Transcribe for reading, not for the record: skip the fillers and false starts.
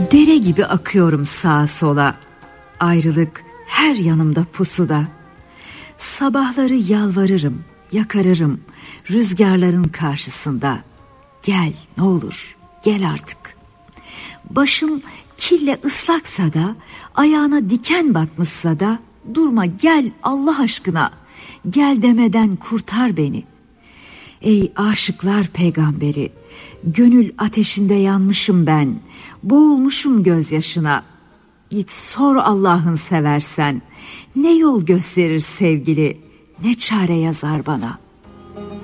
Dere gibi akıyorum sağa sola, ayrılık her yanımda pusuda. Sabahları yalvarırım, yakarırım rüzgarların karşısında. Gel ne olur, gel artık. Başın kille ıslaksa da, ayağına diken batmışsa da, durma gel Allah aşkına, gel demeden kurtar beni. Ey aşıklar peygamberi, gönül ateşinde yanmışım ben, boğulmuşum gözyaşına. Git sor Allah'ın seversen, ne yol gösterir sevgili, ne çare yazar bana.''